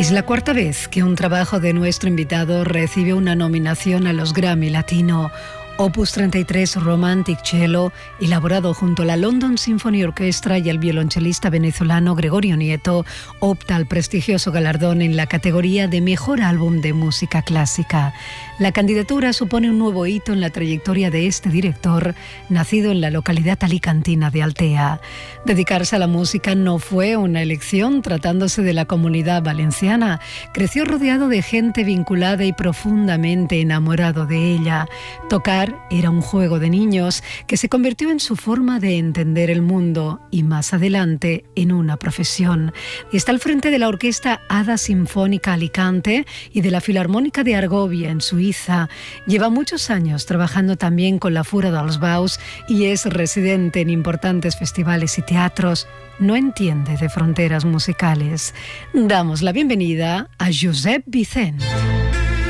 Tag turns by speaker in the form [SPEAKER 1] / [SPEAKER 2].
[SPEAKER 1] Es la cuarta vez que un trabajo de nuestro invitado recibe una nominación a los Grammy Latino. Opus 33 Romantic Cello, elaborado junto a la London Symphony Orchestra y el violonchelista venezolano Gregorio Nieto, opta al prestigioso galardón en la categoría de Mejor Álbum de Música Clásica. La candidatura supone un nuevo hito en la trayectoria de este director, nacido en la localidad alicantina de Altea. Dedicarse a la música no fue una elección, tratándose de la Comunidad Valenciana. Creció rodeado de gente vinculada y profundamente enamorado de ella. Tocar era un juego de niños que se convirtió en su forma de entender el mundo y más adelante en una profesión. Está al frente de la Orquesta Hada Sinfónica Alicante y de la Filarmónica de Argovia en Suiza. Lleva muchos años trabajando también con la Fura dels Baus y es residente en importantes festivales y teatros. No entiende de fronteras musicales. Damos la bienvenida a Josep Vicent.